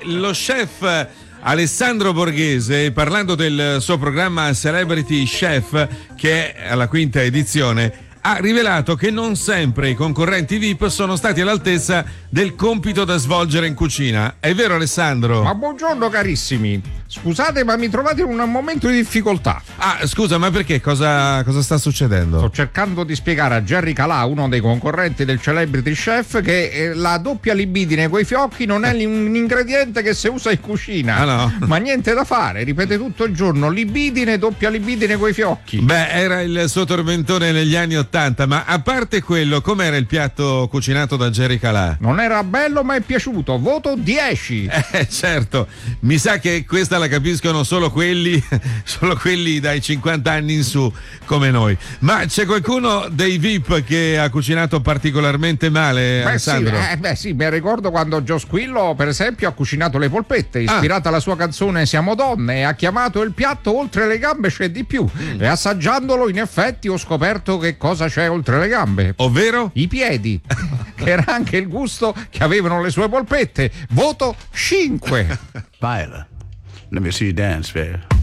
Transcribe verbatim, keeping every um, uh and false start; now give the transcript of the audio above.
lo chef Alessandro Borghese, parlando del suo programma Celebrity Chef, che è alla quinta edizione, ha rivelato che non sempre i concorrenti V I P sono stati all'altezza del compito da svolgere in cucina. È vero, Alessandro? Ma buongiorno carissimi, scusate ma mi trovate in un momento di difficoltà. Ah, scusa, ma perché? Cosa, cosa sta succedendo? Sto cercando di spiegare a Jerry Calà, uno dei concorrenti del Celebrity Chef, che eh, la doppia libidine coi fiocchi non è un ingrediente che si usa in cucina. Ah, no? Ma niente da fare, ripete tutto il giorno, libidine, doppia libidine coi fiocchi. Beh, era il suo tormentone negli anni ottanta, ma a parte quello, com'era il piatto cucinato da Jerry Calà? Non era bello ma è piaciuto, voto dieci. Eh, certo, mi sa che questa la capiscono solo quelli, solo quelli dai cinquanta anni in su, come noi. Ma c'è qualcuno dei V I P che ha cucinato particolarmente male, Beh Alessandro? sì, eh, beh sì, mi ricordo quando Gio Squillo, per esempio, ha cucinato le polpette, ispirata alla sua canzone Siamo donne, e ha chiamato il piatto Oltre le gambe c'è di più. Mm. E assaggiandolo, in effetti, ho scoperto che cosa c'è oltre le gambe. Ovvero? I piedi, che era anche il gusto che avevano le sue polpette. Voto cinque. Viola, let me see you dance, babe.